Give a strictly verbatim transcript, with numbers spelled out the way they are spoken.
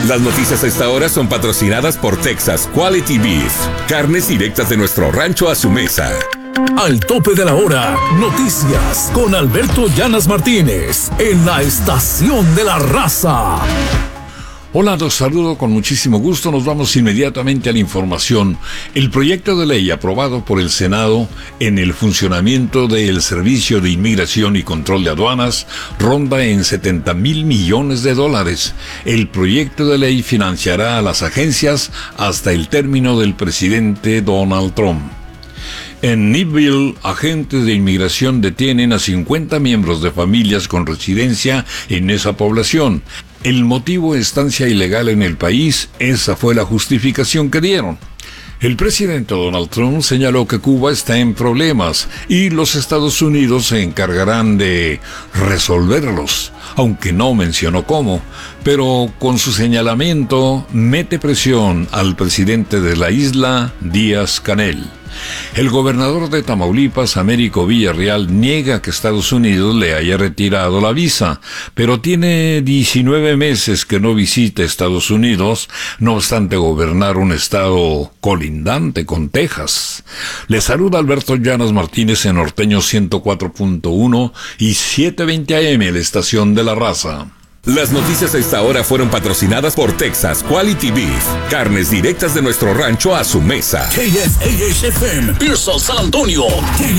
Las noticias a esta hora son patrocinadas por Texas Quality Beef. Carnes directas de nuestro rancho a su mesa. Al tope de la hora, noticias con Alberto Llanas Martínez en la Estación de la Raza. Hola, los saludo con muchísimo gusto. Nos vamos inmediatamente a la información. El proyecto de ley aprobado por el Senado en el funcionamiento del Servicio de Inmigración y Control de Aduanas ronda en setenta mil millones de dólares. El proyecto de ley financiará a las agencias hasta el término del presidente Donald Trump. En Nibbville, agentes de inmigración detienen a cincuenta miembros de familias con residencia en esa población. El motivo de estancia ilegal en el país, esa fue la justificación que dieron. El presidente Donald Trump señaló que Cuba está en problemas y los Estados Unidos se encargarán de resolverlos, aunque no mencionó cómo, pero con su señalamiento mete presión al presidente de la isla, Díaz-Canel. El gobernador de Tamaulipas, Américo Villarreal, niega que Estados Unidos le haya retirado la visa, pero tiene diecinueve meses que no visita Estados Unidos, no obstante gobernar un estado colindante con Texas. Le saluda Alberto Llanas Martínez en Norteño ciento cuatro punto uno y setecientos veinte A M, la Estación de la Raza. Las noticias a esta hora fueron patrocinadas por Texas Quality Beef. Carnes directas de nuestro rancho a su mesa. K S A H F M, Pearson, San Antonio.